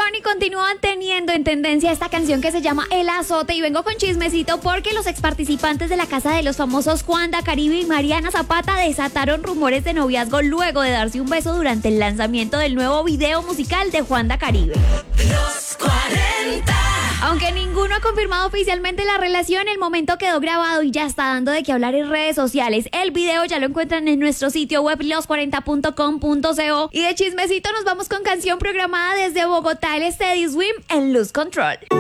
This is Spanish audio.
Bunny continúan teniendo en tendencia esta canción que se llama El Azote, y vengo con chismecito porque los exparticipantes de la casa de los famosos Juanda Caribe y Mariana Zapata desataron rumores de noviazgo luego de darse un beso durante el lanzamiento del nuevo video musical de Juanda Caribe. Los 40. Aunque ninguno ha confirmado oficialmente la relación, el momento quedó grabado y ya está dando de qué hablar en redes sociales. El video ya lo encuentran en nuestro sitio web los40.com.co. Y de chismecito nos vamos con canción programada desde Bogotá, el Steady Swim en Lose Control.